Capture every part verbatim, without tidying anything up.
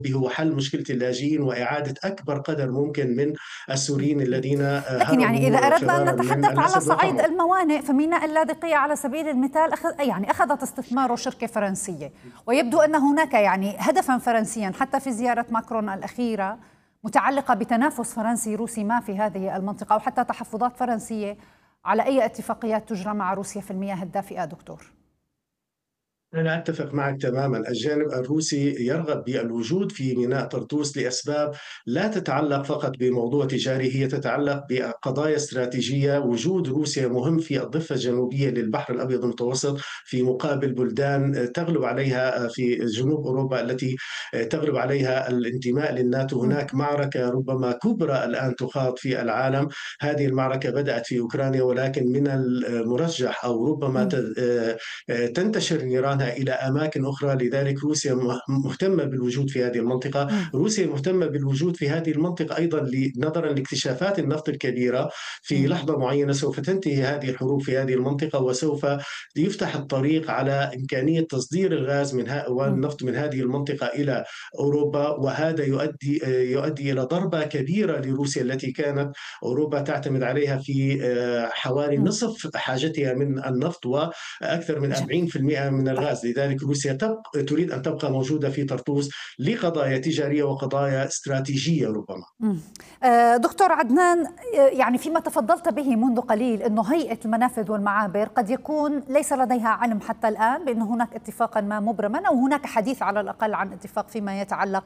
هو حل مشكلة اللاجئين وإعادة أكبر قدر ممكن من السوريين الذين لكن يعني إذا هربوا أردنا أن فرارا من نتحدث على الأسد صعيد وطمعوا. الموانئ، فميناء اللاذقية على سبيل المثال أخذ يعني أخذت استثماره شركة فرنسية، ويبدو أن هناك يعني هدفا فرنسيا حتى في زيارة ماكرون الأخيرة متعلقة بتنافس فرنسي روسي ما في هذه المنطقة، وحتى تحفظات فرنسية على أي اتفاقيات تجرى مع روسيا في المياه الدافئة. دكتور، أنا أتفق معك تماما. الجانب الروسي يرغب بالوجود في ميناء طرطوس لأسباب لا تتعلق فقط بموضوع تجاري، هي تتعلق بقضايا استراتيجية. وجود روسيا مهم في الضفة الجنوبية للبحر الأبيض المتوسط في مقابل بلدان تغلب عليها في جنوب أوروبا التي تغلب عليها الانتماء للناتو. هناك معركة ربما كبرى الآن تخاض في العالم. هذه المعركة بدأت في أوكرانيا، ولكن من المرجح أو ربما تنتشر نيران إلى أماكن أخرى. لذلك روسيا مهتمة بالوجود في هذه المنطقة. روسيا مهتمة بالوجود في هذه المنطقة أيضا نظرا لاكتشافات النفط الكبيرة. في لحظة معينة سوف تنتهي هذه الحروب في هذه المنطقة، وسوف يفتح الطريق على إمكانية تصدير الغاز من والنفط من هذه المنطقة إلى أوروبا. وهذا يؤدي يؤدي إلى ضربة كبيرة لروسيا التي كانت أوروبا تعتمد عليها في حوالي نصف حاجتها من النفط وأكثر من أربعين بالمئة من الغاز. لذلك روسيا تبقى تريد أن تبقى موجودة في طرطوس لقضايا تجارية وقضايا استراتيجية ربما. دكتور عدنان، يعني فيما تفضلت به منذ قليل أنه هيئة المنافذ والمعابر قد يكون ليس لديها علم حتى الآن بأن هناك اتفاقا ما مبرما، أو هناك حديث على الأقل عن اتفاق فيما يتعلق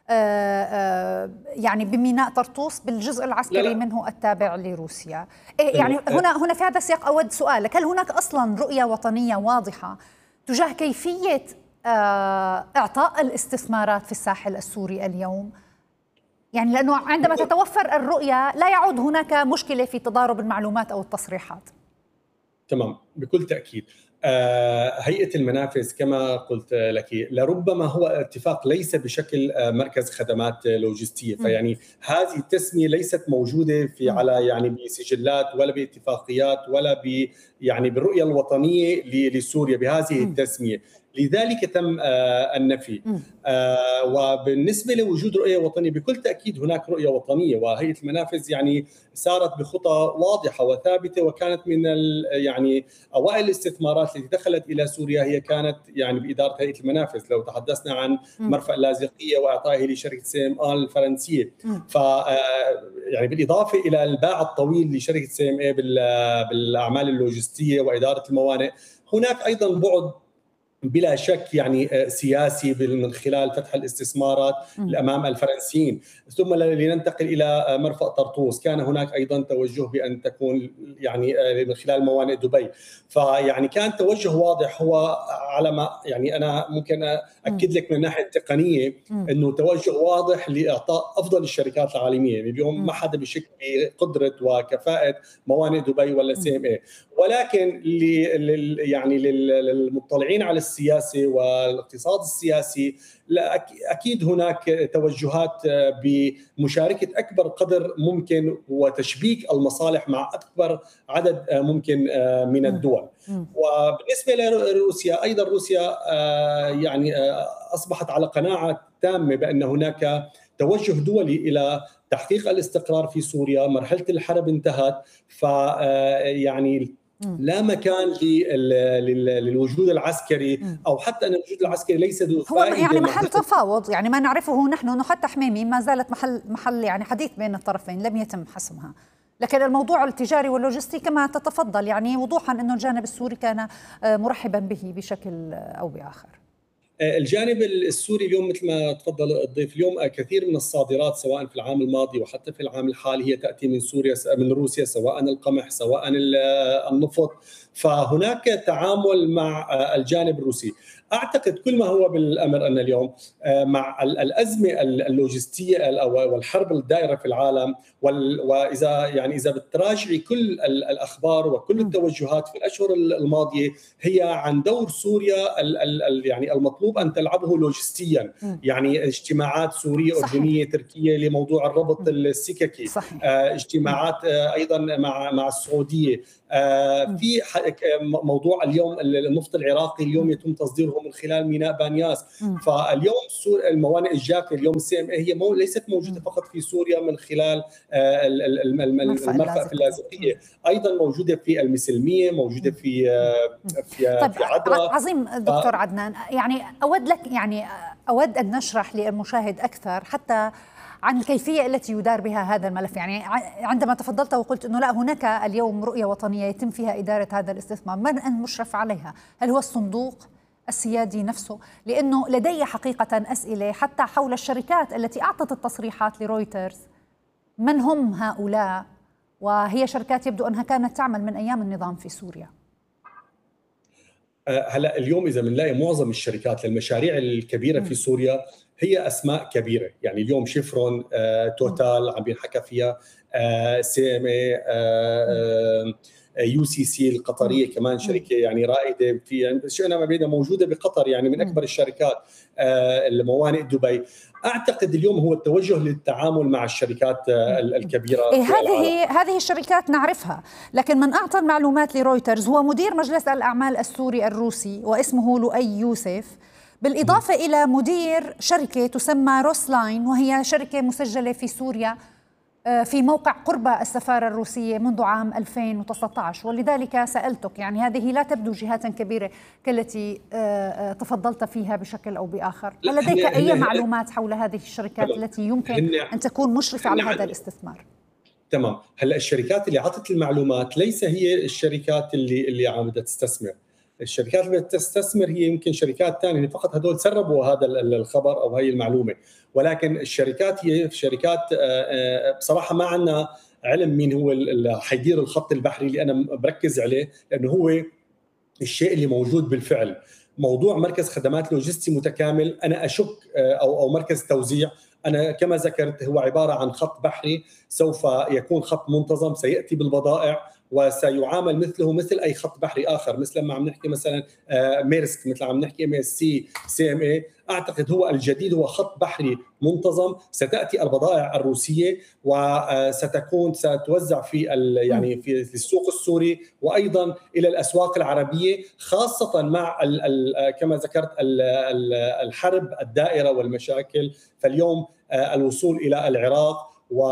يعني بميناء طرطوس بالجزء العسكري لا لا. منه التابع لروسيا. يعني هنا هنا في هذا السياق أود سؤالك: هل هناك أصلا رؤية وطنية واضحة تجاه كيفية إعطاء الاستثمارات في الساحل السوري اليوم؟ يعني لأنه عندما تتوفر الرؤية لا يعود هناك مشكلة في تضارب المعلومات أو التصريحات. تمام، بكل تأكيد. هيئة المنافذ كما قلت لك لربما هو اتفاق ليس بشكل مركز خدمات لوجستية، فيعني هذه التسمية ليست موجودة في على يعني بسجلات ولا باتفاقيات ولا ب يعني بالرؤية الوطنية لسوريا بهذه التسمية، لذلك تم النفي. وبالنسبة لوجود رؤية وطنية، بكل تأكيد هناك رؤية وطنية، وهيئة المنافذ يعني سارت بخطى واضحة وثابتة، وكانت من يعني أوائل الاستثمارات التي دخلت إلى سوريا هي كانت يعني بإدارة هيئة المنافذ. لو تحدثنا عن مرفأ اللاذقية وإعطائه لشركة سي ام آل الفرنسية، ف يعني بالإضافة إلى الباع الطويل لشركة سي ام اي بالأعمال اللوجستية وإدارة الموانئ، هناك أيضا بعد بلا شك يعني سياسي من خلال فتح الاستثمارات م. أمام الفرنسيين. ثم لننتقل إلى مرفأ طرطوس، كان هناك أيضا توجه بأن تكون يعني من خلال موانئ دبي، فيعني كان توجه واضح. هو على ما يعني أنا ممكن أكد لك من الناحية التقنية م. أنه توجه واضح لإعطاء أفضل الشركات العالمية. اليوم ما حدا بشك بقدرة وكفاءة موانئ دبي ولا سي ام اي، ولكن يعني للمطلعين على السياسة والاقتصاد السياسي لا أكيد هناك توجهات بمشاركة أكبر قدر ممكن وتشبيك المصالح مع أكبر عدد ممكن من الدول. وبالنسبة لروسيا أيضا، روسيا يعني أصبحت على قناعة تامة بأن هناك توجه دولي إلى تحقيق الاستقرار في سوريا. مرحلة الحرب انتهت، فيعني لا مكان للوجود العسكري، أو حتى أن الوجود العسكري ليس ذو فائدة. هو يعني محل تفاوض، يعني ما نعرفه نحن أنه حتى حميمي ما زالت محل محل يعني حديث بين الطرفين لم يتم حسمها. لكن الموضوع التجاري واللوجستي كما تتفضل يعني وضوحا أنه الجانب السوري كان مرحبا به بشكل أو بآخر. الجانب السوري اليوم مثل ما تفضل الضيف، اليوم كثير من الصادرات سواء في العام الماضي وحتى في العام الحالي هي تأتي من سوريا من روسيا، سواء القمح سواء النفط، فهناك تعامل مع الجانب الروسي. أعتقد كل ما هو بالأمر أن اليوم مع الأزمة اللوجستية والحرب الدائرة في العالم، وإذا يعني إذا بتراجعي كل الأخبار وكل التوجهات في الأشهر الماضية هي عن دور سوريا يعني المطلوب أن تلعبه لوجستيا، يعني اجتماعات سورية أردنية تركية لموضوع الربط السككي، صحيح. اجتماعات أيضا مع مع السعودية في موضوع اليوم النفط العراقي اليوم يتم تصديره هو من خلال ميناء بانياس. م. فاليوم الموانئ الجافه اليوم السي ام اي هي مو ليست موجوده فقط في سوريا من خلال المرفأ في اللاذقيه، ايضا موجوده في المسلميه، موجوده في في طيب في عدرا. عظيم دكتور ف... عدنان، يعني اود لك يعني اود ان نشرح للمشاهد اكثر حتى عن الكيفية التي يدار بها هذا الملف. يعني عندما تفضلت وقلت أنه لا، هناك اليوم رؤية وطنية يتم فيها إدارة هذا الاستثمار، من المشرف عليها؟ هل هو الصندوق السيادي نفسه؟ لأنه لدي حقيقة أسئلة حتى حول الشركات التي أعطت التصريحات لرويترز. من هم هؤلاء؟ وهي شركات يبدو أنها كانت تعمل من أيام النظام في سوريا. هلا اليوم اذا بنلاقي معظم الشركات للمشاريع الكبيره في سوريا هي اسماء كبيره، يعني اليوم شيفرون، آه، توتال عم بينحكى فيها، آه، سي ام اي، آه، يو سي سي القطريه كمان شركه يعني رائده في يعني شئنا ما بينا موجوده بقطر، يعني من اكبر الشركات، آه، الموانئ دبي. اعتقد اليوم هو التوجه للتعامل مع الشركات الكبيره. إيه هذه هذه الشركات نعرفها، لكن من اعطى المعلومات لرويترز هو مدير مجلس الاعمال السوري الروسي واسمه لؤي يوسف، بالاضافه م. الى مدير شركه تسمى روسلاين، وهي شركه مسجله في سوريا في موقع قرب السفاره الروسيه منذ عام ألفين وتسعة عشر. ولذلك سالتك، يعني هذه لا تبدو جهات كبيره كالتي تفضلت فيها بشكل او باخر. هل لديك اي معلومات حول هذه الشركات التي يمكن ان تكون مشرفه على هذا الاستثمار؟ تمام. هلا الشركات اللي اعطت المعلومات ليس هي الشركات اللي اللي عم بدها تستثمر. الشركات اللي تستثمر هي يمكن شركات ثانيه، فقط هذول سربوا هذا الخبر او هي المعلومه، ولكن الشركات هي شركات بصراحه ما عندنا علم مين هو اللي حيدير الخط البحري اللي انا بركز عليه، لانه هو الشيء اللي موجود بالفعل. موضوع مركز خدمات لوجستي متكامل انا اشك، او او مركز توزيع، أنا كما ذكرت هو عبارة عن خط بحري سوف يكون خط منتظم سيأتي بالبضائع وسيعامل مثله مثل أي خط بحري آخر، مثل ما عم نحكي مثلا ميرسك، مثل عم نحكي ام اس سي، سي ام اي. أعتقد هو الجديد هو خط بحري منتظم، ستأتي البضائع الروسية وستكون ستوزع في يعني في السوق السوري وأيضا إلى الأسواق العربية، خاصة مع ال ال كما ذكرت ال الحرب الدائرة والمشاكل. فاليوم الوصول إلى العراق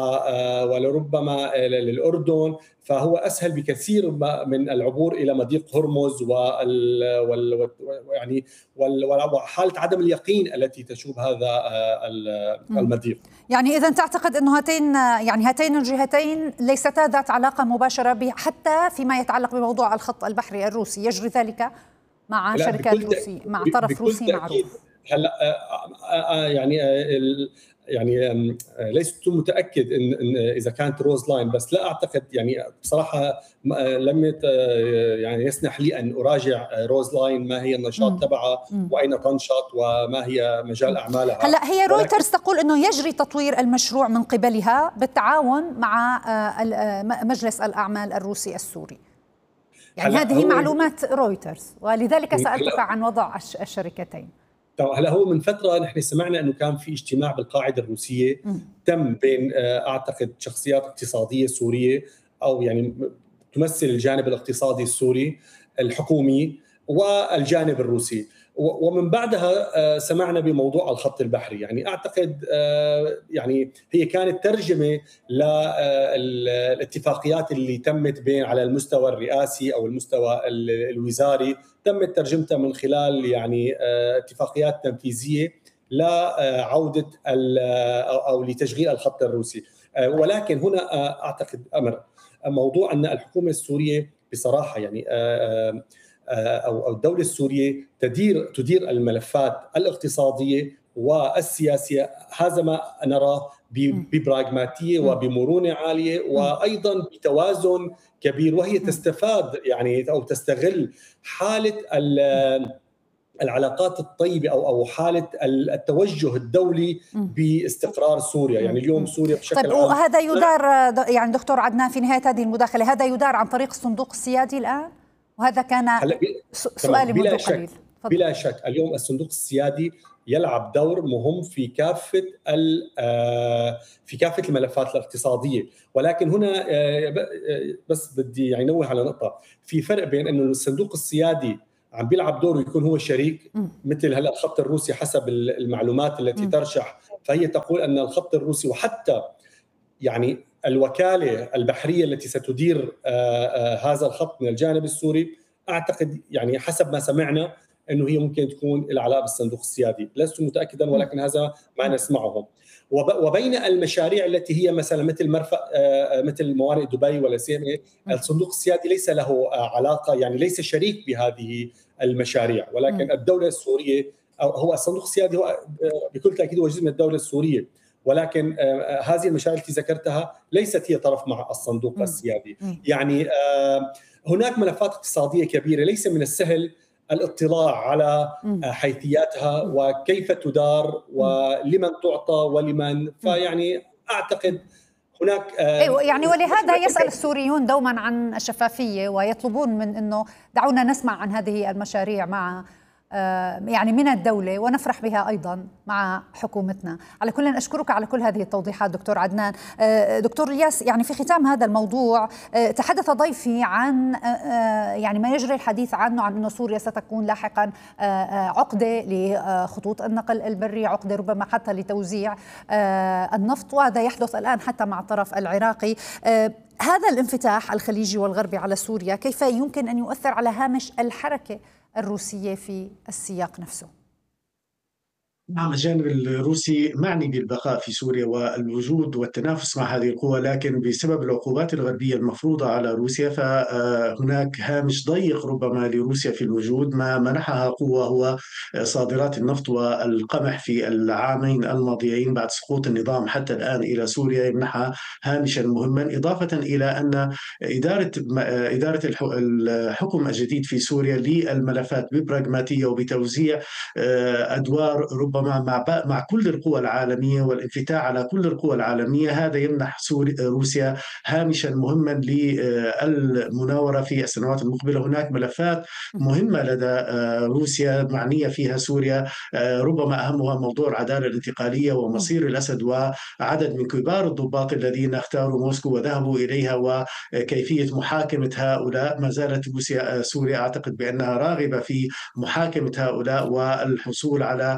ولربما للأردن فهو أسهل بكثير من العبور إلى مضيق هرمز وال يعني وحالة عدم اليقين التي تشوب هذا المضيق. يعني إذا تعتقد أنه هاتين يعني هاتين الجهتين ليستا ذات علاقة مباشرة حتى فيما يتعلق بموضوع الخط البحري الروسي، يجري ذلك مع شركات روسية مع طرف روسي معروف؟ هلا يعني يعني ليست متاكد إن, ان اذا كانت روز لاين، بس لا اعتقد يعني بصراحه لم يعني يسنح لي ان اراجع روز لاين ما هي النشاط تبعها واين تنشط وما هي مجال اعمالها. هلا هي رويترز تقول انه يجري تطوير المشروع من قبلها بالتعاون مع مجلس الاعمال الروسي السوري. يعني هذه معلومات رويترز، ولذلك سالتك عن وضع الشركتين. هلا هو من فتره نحن سمعنا انه كان في اجتماع بالقاعده الروسيه م. تم بين اعتقد شخصيات اقتصاديه سوريه او يعني تمثل الجانب الاقتصادي السوري الحكومي والجانب الروسي، ومن بعدها سمعنا بموضوع الخط البحري. يعني اعتقد يعني هي كانت ترجمه للاتفاقيات اللي تمت بين على المستوى الرئاسي او المستوى الوزاري، تمت ترجمتها من خلال يعني اتفاقيات تنفيذيه لعوده او لتشغيل الخط الروسي. ولكن هنا اعتقد امر موضوع ان الحكومه السوريه بصراحه يعني او الدوله السوريه تدير تدير الملفات الاقتصاديه والسياسيه، هذا ما نراه ببراغماتيه وبمرونه عاليه وايضا بتوازن كبير، وهي تستفاد يعني او تستغل حاله العلاقات الطيبه او او حاله التوجه الدولي باستقرار سوريا. يعني اليوم سوريا بشكل طيب عام وهذا يدار يعني دكتور عدنان في نهايه هذه المداخله، هذا يدار عن طريق الصندوق السيادي الان؟ وهذا كان سؤالي منذ قليل. بلا شك اليوم الصندوق السيادي يلعب دور مهم في كافة في كافة الملفات الاقتصادية، ولكن هنا بس بدي يعني نوه على نقطة، في فرق بين انه الصندوق السيادي عم بيلعب دور ويكون هو شريك. مثل هلا الخط الروسي حسب المعلومات التي ترشح، فهي تقول أن الخط الروسي وحتى يعني الوكالة البحرية التي ستدير هذا الخط من الجانب السوري، أعتقد يعني حسب ما سمعنا أنه هي ممكن تكون العلاقة بالصندوق السيادي. لست متأكدا ولكن هذا ما نسمعه. وبين المشاريع التي هي مثلا مثل مرفأ مثل موانئ دبي ولا سي ام اي، الصندوق السيادي ليس له علاقة، يعني ليس شريك بهذه المشاريع، ولكن الدولة السورية أو هو الصندوق السيادي هو بكل تأكيد هو جزء من الدولة السورية، ولكن هذه المشاريع التي ذكرتها ليست هي طرف مع الصندوق السيادي. يعني هناك ملفات اقتصادية كبيرة ليس من السهل الاطلاع على حيثياتها وكيف تدار ولمن تعطى ولمن، فيعني أعتقد هناك أيوة يعني ولهذا يسأل السوريون دوما عن الشفافية ويطلبون من أنه دعونا نسمع عن هذه المشاريع مع يعني من الدولة ونفرح بها أيضا مع حكومتنا. على كل أشكرك على كل هذه التوضيحات دكتور عدنان. دكتور الياس، يعني في ختام هذا الموضوع تحدث ضيفي عن يعني ما يجري الحديث عنه، عن أن سوريا ستكون لاحقا عقدة لخطوط النقل البري، عقدة ربما حتى لتوزيع النفط، وهذا يحدث الآن حتى مع الطرف العراقي. هذا الانفتاح الخليجي والغربي على سوريا كيف يمكن أن يؤثر على هامش الحركة الروسية في السياق نفسه؟ نعم، الجانب الروسي معني بالبقاء في سوريا والوجود والتنافس مع هذه القوى، لكن بسبب العقوبات الغربية المفروضة على روسيا فهناك هامش ضيق ربما لروسيا في الوجود. ما منحها قوة هو صادرات النفط والقمح في العامين الماضيين بعد سقوط النظام حتى الآن إلى سوريا، يمنحها هامشا مهما، إضافة إلى أن إدارة إدارة الحكم الجديد في سوريا للملفات ببراغماتية وبتوزيع أدوار ربما مع مع كل القوى العالمية والانفتاح على كل القوى العالمية. هذا يمنح روسيا هامشا مهما للمناورة في السنوات المقبلة. هناك ملفات مهمة لدى روسيا معنية فيها سوريا، ربما أهمها موضوع العدالة الانتقالية ومصير الأسد وعدد من كبار الضباط الذين اختاروا موسكو وذهبوا إليها وكيفية محاكمة هؤلاء. ما زالت روسيا سوريا أعتقد بأنها راغبة في محاكمة هؤلاء والحصول على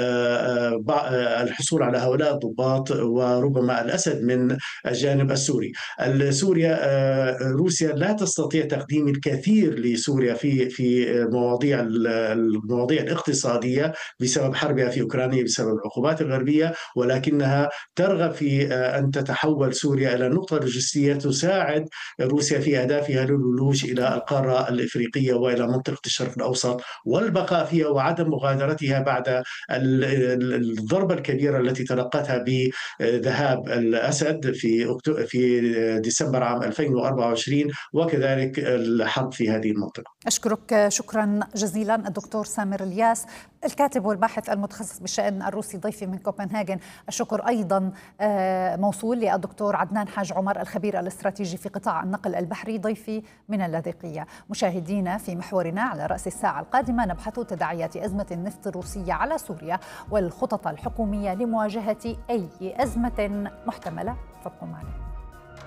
الحصول على هؤلاء الضباط وربما الأسد من الجانب السوري. سوريا روسيا لا تستطيع تقديم الكثير لسوريا في في مواضيع المواضيع الاقتصادية بسبب حربها في أوكرانيا، بسبب العقوبات الغربية، ولكنها ترغب في أن تتحول سوريا إلى نقطة لوجستية تساعد روسيا في أهدافها للولوج إلى القارة الإفريقية وإلى منطقة الشرق الأوسط والبقاء فيها وعدم مغادرتها بعد الضربة الكبيرة التي تلقتها بذهاب الأسد في في ديسمبر عام ألفين وأربعة وعشرين، وكذلك الحرب في هذه المنطقة. أشكرك شكرا جزيلا الدكتور سامر الياس، الكاتب والباحث المتخصص بالشأن الروسي، ضيفي من كوبنهاجن. الشكر أيضا موصول للدكتور عدنان حاج عمر، الخبير الاستراتيجي في قطاع النقل البحري، ضيفي من اللاذقية. مشاهدينا، في محورنا على رأس الساعة القادمة نبحث تداعيات أزمة النفط الروسية على سوريا والخطط الحكومية لمواجهة أي أزمة محتملة. فابقوا معنا.